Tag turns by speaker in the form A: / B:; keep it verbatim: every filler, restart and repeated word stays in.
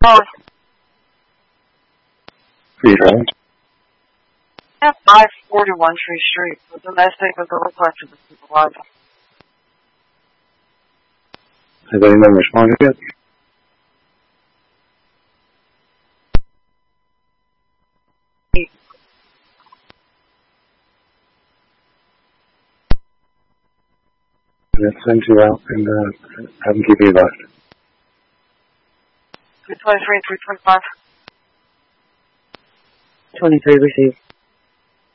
A: Oh,
B: Freedom.
A: at five forty-one Tree Street, the domestic with the request of the supervisor.
B: Has anyone responded yet? Let's send you out and uh, have them keep you advised.
A: three twenty-three and three twenty-five.
C: twenty-three received.